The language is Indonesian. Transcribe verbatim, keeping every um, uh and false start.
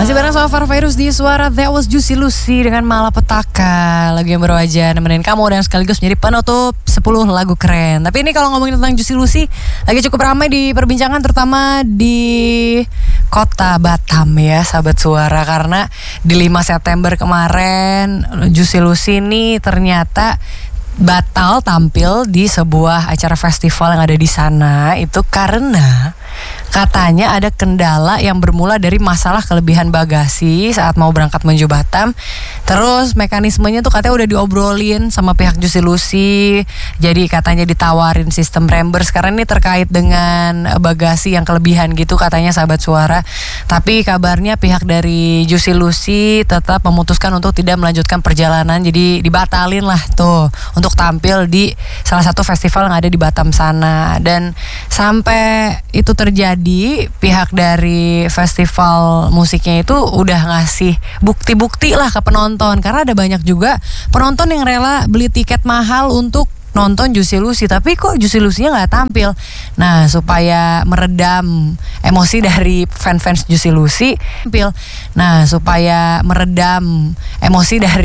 Masih bareng sama Far Virus di Suara That Was Juicy Lucy dengan Malapetaka, lagu yang baru aja nemenin kamu dan sekaligus menjadi penutup sepuluh lagu keren. Tapi ini kalau ngomongin tentang Juicy Lucy lagi cukup ramai di perbincangan, terutama di kota Batam ya sahabat Suara, karena di lima September kemarin Juicy Lucy ini ternyata batal tampil di sebuah acara festival yang ada di sana. Itu karena katanya ada kendala yang bermula dari masalah kelebihan bagasi saat mau berangkat menuju Batam. Terus mekanismenya tuh katanya udah diobrolin sama pihak Juicy Lucy. Jadi katanya ditawarin sistem reimburse karena ini terkait dengan bagasi yang kelebihan gitu katanya sahabat Suara. Tapi kabarnya pihak dari Juicy Lucy tetap memutuskan untuk tidak melanjutkan perjalanan. Jadi dibatalin lah tuh untuk tampil di salah satu festival yang ada di Batam sana. Dan sampai itu terjadi, pihak dari festival musiknya itu udah ngasih bukti-bukti lah ke penonton, karena ada banyak juga penonton yang rela beli tiket mahal untuk nonton Juicy Lucy, tapi kok Juicy Lucy-nya nggak tampil. Nah, supaya meredam emosi dari fan-fans Juicy Lucy, tampil. Nah, supaya meredam emosi dari